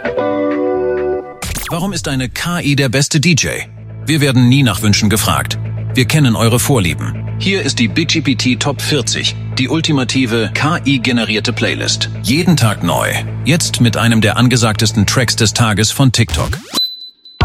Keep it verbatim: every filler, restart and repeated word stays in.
Warum ist eine K I der beste D J? Wir werden nie nach Wünschen gefragt. Wir kennen eure Vorlieben. Hier ist die Big G P T Top vierzig, die ultimative K I-generierte Playlist. Jeden Tag neu. Jetzt mit einem der angesagtesten Tracks des Tages von TikTok.